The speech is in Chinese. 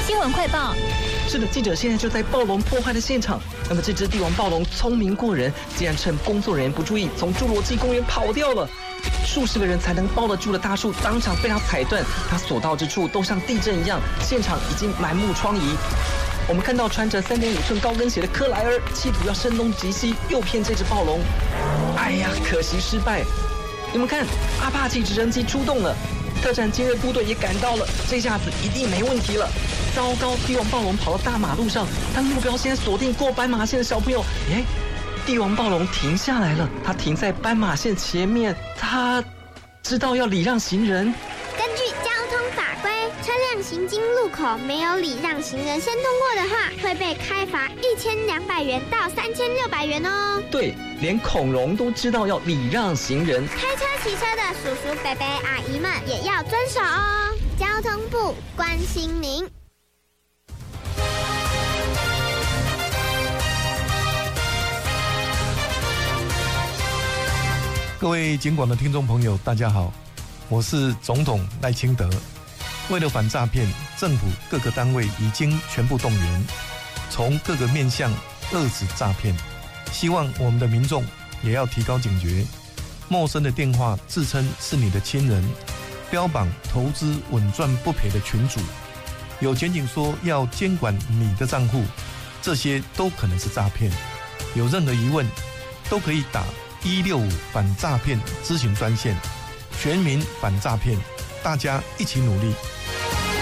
新闻快报。 是的，记者现在就在暴龙破坏的现场。那么这只帝王暴龙聪明过人，竟然趁工作人员不注意，从侏罗纪公园跑掉了。数十个人才能包得住的大树，当场被它踩断，它所到之处都像地震一样，现场已经满目疮痍。我们看到穿着3.5寸高跟鞋的克莱尔，企图要声东击西，诱骗这只暴龙。哎呀，可惜失败。你们看，阿帕奇直升机出动了，特战精锐部队也赶到了，这下子一定没问题了。糟糕，帝王暴龙跑到大马路上，但目标现在锁定过斑马线的小朋友。哎，帝王暴龙停下来了，它停在斑马线前面，它知道要礼让行人。 根据交通法规，车辆行经路口没有礼让行人先通过的话，会被开罚1200元到3600元哦。 对，连恐龙都知道要礼让行人。 开车骑车的叔叔伯伯阿姨们也要遵守哦。交通部关心您。 各位警广的听众朋友，大家好，我是总统赖清德。为了反诈骗，政府各个单位已经全部动员，从各个面向遏止诈骗。希望我们的民众也要提高警觉。陌生的电话自称是你的亲人，标榜投资稳赚不赔的群组，有检警说要监管你的账户，这些都可能是诈骗。有任何疑问，都可以打165反诈骗咨询专线，全民反诈骗，大家一起努力。